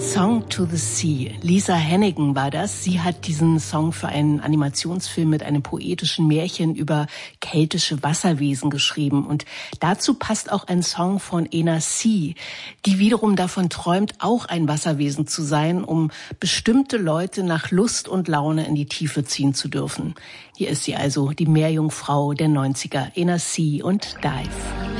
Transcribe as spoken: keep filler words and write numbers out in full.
Song to the Sea. Lisa Hannigan war das. Sie hat diesen Song für einen Animationsfilm mit einem poetischen Märchen über keltische Wasserwesen geschrieben. Und dazu passt auch ein Song von Ena C., die wiederum davon träumt, auch ein Wasserwesen zu sein, um bestimmte Leute nach Lust und Laune in die Tiefe ziehen zu dürfen. Hier ist sie also, die Meerjungfrau der neunziger, Ena C. und Dive.